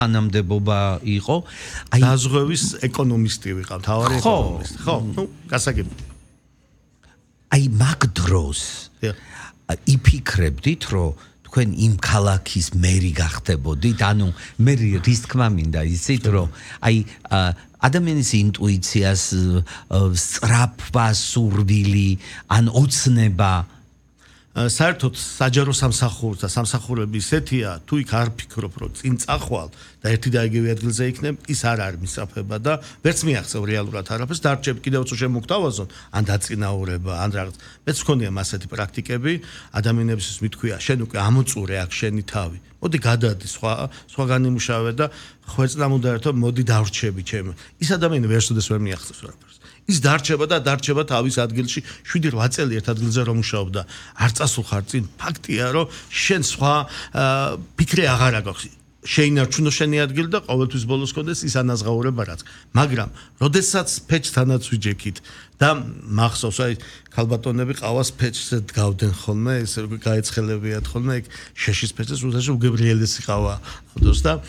თანამდებობა იყო. აი დაზღვევის ეკონომისტი ვიყავ, თავარი ეკონომისტი. ხო, ნუ გასაგებია. აი მაგ დროს იფიქრებდით, რომ თქვენ იმ ქალაქის მერი გახდებოდით, ანუ მე რის თქმა მინდა იცით, რომ აი ადამიანის ინტუიციას სწრაფვა, სურვილი, ან ოცნება საერთოდ საჯარო სამსახურს და სამსახურები ისეთია, თუ იქ არ ფიქრობ, რომ წინ წახვალ და ერთი და იგივე ადგილზე იქნებ, ის არ არის მისწრაფება და ვერც მიაღწევ რეალურად არაფერს, დარჩებ კიდევ თუ შემოგთავაზონ, ან დაწინაურება, ან რაღაც. მეც მქონია ასეთი პრაქტიკები, ადამიანებისთვის მithქვია, შენ უკვე ამოწურე აქ შენი თავი. მოდი გადადი სხვა განიმუშავე და ხვერწნამუდა ერთო მოდი დავრჩები ჩემ. ის ადამიანი ვერსოდეს ვერ მიაღწევს არაფერს. ის დარჩება და დარჩება თავის ადგილში 7-8 წელი ერთ ადგილზე რომ მუშაობდა. არ წასულხარ წინ, ფაქტია, რომ შენ სხვა ფიქრი აღარ აქვს. შეინარჩუნო შენი ადგილი და ყოველთვის ბოლოს კონდეს ის ანაზღაურება რაც. მაგრამ, როდესაც ფეჩთანაც ვიჯექით და მახსოვს, აი ქალბატონები ყავას ფეჩზე დგავდნენ ხოლმე, ეს გაეცხელებიათ ხოლმე, იქ შეშის ფეჩს უდაში უგებრიელესი ყავა ავდოს და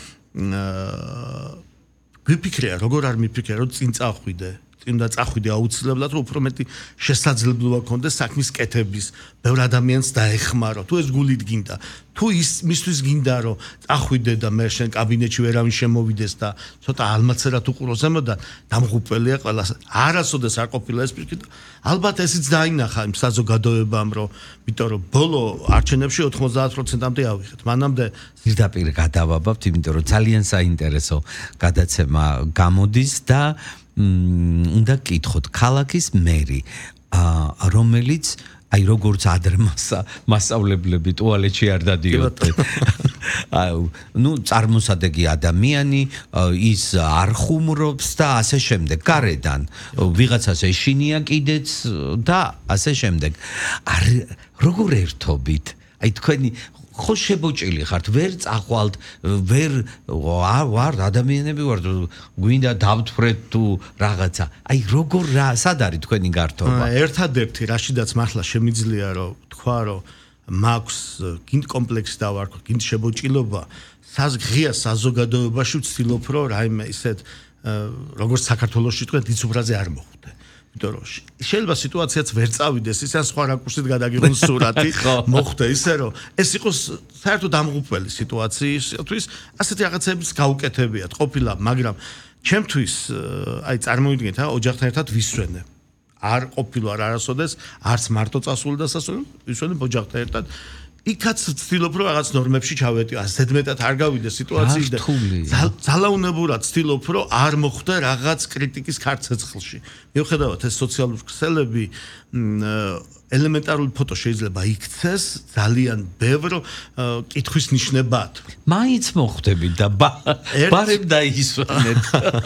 ვიფიქრია, როგორ არ მიფიქრე, რომ წინ წახვიდე. უნდა წახვიდე აუცილებლად, რომ უფრო მეტი შესაძლებლობა გქონდეს საქმის კეთების, ბევრ ადამიანს დაეხმარო. თუ ეს გულით გინდა, თუ ის მისთვის გინდა, რომ წახვიდე და მე შენ კაბინეტში ვერავინ შემოვიდეს და ცოტა ალმაცერად უყუროს ზემოდან, დამღუპველია ყველას. არასოდეს არ ყოფილა ეს პირიქით. ალბათ ესიც დაინახა იმ საზოგადოებამ, რომ იმიტომ რომ ბოლო არჩევნებში 90%-მდე ავიღეთ. მანამდე ზირდაპირ გადავაბავთ, იმიტომ რომ ძალიან საინტერესო გადაცემა გამოდის და უნდა გკითხოთ ქალაქის მერი, რომელიც აი როგორც ადრე მასწავლებლები ტუალეტში არ დადიოდნენ. ნუ წარმოსადეგი ადამიანი, ის არ ხუმრობს და ასე შემდეგ. გარედან ვიღაცას ეშინია კიდეც და ასე შემდეგ. როგორ ერთობით? აი თქვენი ხო შებოჭილი ხართ, ვერ წახვალთ, ვერ ვარ ადამიანები ვარ, გვინდა დავთვრეთ თუ რაღაცა. აი როგორ სად არის თქვენი გართობა? ერთადერთი რაშიდაც მართლა შემიძლია რომ თქვა რომ მაქვს გინდ კომპლექსი დავარქვა, გინდ შებოჭილობა, ღია საზოგადოებაში ვცდილობ რომ რაიმე ისეთ როგორც საქართველოში თქვენ დიცუფრაზე არ მოხვდე. იმიტომ რომ შეიძლება სიტუაციაც ვერ წავიდეს, ის ან სხვა რაკურსით გადაგიღონ სურათი, მოხვდე ისე რომ ეს იყოს საერთოდ დამღუპველი სიტუაციისთვის, ასეთი რაღაცების გაუკეთებიათ ყოფილა, მაგრამ ჩემთვის აი წარმოიდგინეთ, ოჯახთან ერთად ვისვენე. არ ყოფილა არასოდეს, არც მარტო წასული და სასული, ვისვენებ ოჯახთან ერთად. იქაც ვცდილობ რომ რაღაც ნორმებში ჩავეტიო, ზედმეტად არ გავიდე სიტუაციაში და ძალაუნებურად ვცდილობ რომ არ მოხვდე რაღაც კრიტიკის ქარცეცხლში. მიუხედავად ეს სოციალური ქსელები ელემენტარული ფოტო შეიძლება იქცეს ძალიან ბევრ კითხვის ნიშნებად. მაინც მოხვდებით და ბარემ დაისვენეთ.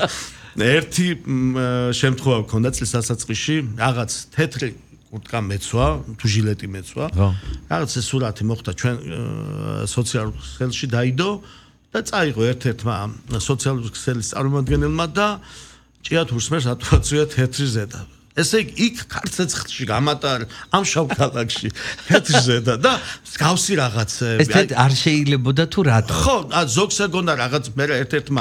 ერთი შემთხვევა მქონდა წლის დასაწყისში, რაღაც თეთრი კურტკა მეცვა, თუ ჟილეტი მეცვა. რაღაც ეს სურათი მოხდა ჩვენ სოციალურ ქსელში დაიდო და წაიღო ერთ-ერთმა სოციალური ქსელის წარმომადგენელმა და ჭიათურს მერს ატუაცია თეთრი ზედა. ესე იგი იქ ქარცეცხლში გამატარ ამ შავ ქალაქში თეთრი ზედა და გავსი რაღაცები. ეს არ შეიძლებოდა თუ რატო? ხო, ზოგს ეგონა რაღაც მე ერთ-ერთმა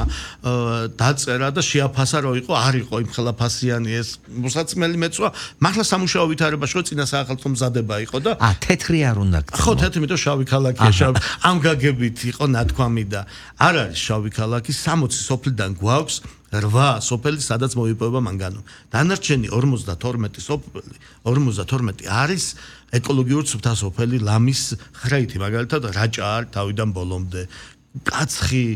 დაწერა და შეაფასა რომ იყო, არ იყო იმ ხელაფასიანი ეს მოსაცმელი მეცვა, მართლა სამუშაო ვითარებაში ხო წინა საახალწლო მზადება იყო და თეთრი არ უნდა გქონდეს. ხო, თეთრი მეტო შავი ქალაქია, შავი. ამ გაგებით იყო ნათქვამი და არ არის შავი ქალაქი, 60 სოფლიდან გვაქვს 8 სოფელი, სადაც მოიპოვება მანგანო. დანარჩენი 52 სოფელი, 52 არის ეკოლოგიურ ცუთა სოფელი ლამის ხრეითი, მაგალითად რაჭა თავიდან ბოლომდე. კაცხი,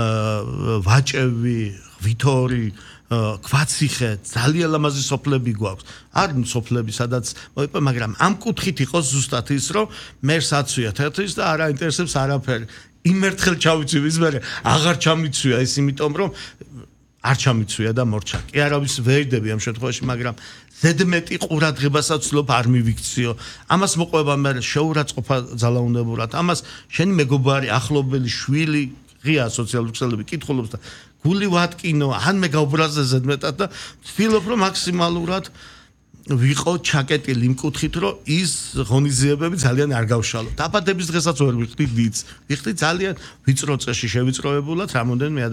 ვაჭევი, ვითორი, ქვაციხე, ძალიან ლამაზი სოფლები გვაქვს. არის სოფლები, სადაც მოიპოვება, მაგრამ ამ კუთხით იყოს ზუსტად ის, რომ მერს აცვია თეთრის და არ აინტერესებს არაფერი. იმ ერთხელ ჩავიცვი ვიზმერე, აღარ ჩამიცვია ის, იმიტომ რომ არ ჩამიცვია და მორჩა. კი არავის ვერდები ამ შემთხვევაში, მაგრამ ზედმეტი ყურადღებასაც ვცდილობ არ მივიქციო. ამას მოყვება მე შეურაცხყოფა ძალაუნებურად. ამას შენი მეგობარი, ახლობელი, შვილი, ღია სოციალური ქსელები კითხულობს და გული ვატკინო, ან მე გავბრაზე ზედმეტად და ვცდილობ რომ მაქსიმალურად ვიყო ჩაკეტილი იმ კუთხით, რომ ის ღონისძიებები ძალიან არ გავშალო. დაბადების დღესაც ვერ ვიხდი დიდს. ვიხდი ძალიან ვიწრო წეში შევიწროებულად, რამოდენიმე